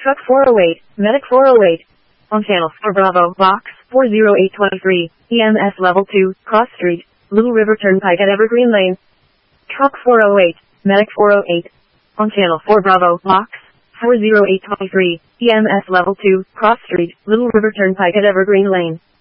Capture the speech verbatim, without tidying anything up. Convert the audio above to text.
Truck four oh eight, Medic four oh eight. On channel four Bravo, Box four oh eight two three, E M S Level two, Cross Street, Little River Turnpike at Evergreen Lane. Truck four oh eight, Medic four oh eight. On channel four Bravo, Box four oh eight two three, E M S Level two, Cross Street, Little River Turnpike at Evergreen Lane.